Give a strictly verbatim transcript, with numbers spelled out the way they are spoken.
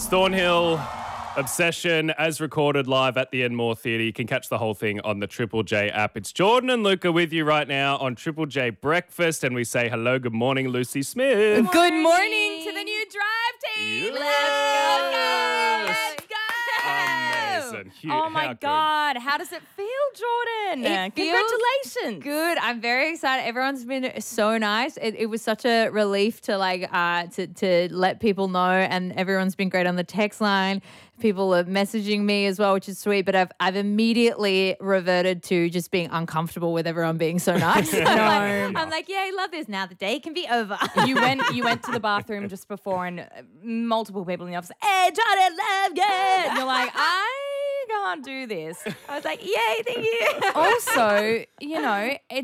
Thornhill Obsession, as recorded live at the Enmore Theatre. You can catch the whole thing on the Triple J app. It's Jordan and Luca with you right now on Triple J Breakfast, and we say hello, good morning, Lucy Smith. Good morning, good morning to the new drive team. Yes. Let's go, let's go. Amazing. Huge. Oh my How good. God, how does it feel, Jordan? It feels Congratulations. Good. I'm very excited. Everyone's been so nice. It, it was such a relief to like uh to to let people know, and everyone's been great on the text line. People are messaging me as well, which is sweet. But I've I've immediately reverted to just being uncomfortable with everyone being so nice. I'm, like, I'm like, yeah, I love this. Now the day can be over. You went you went to the bathroom just before, and uh, multiple people in the office, hey, Jordan, love good. And you're like, I can't do this. I was like, yay, thank you. Also, you know, it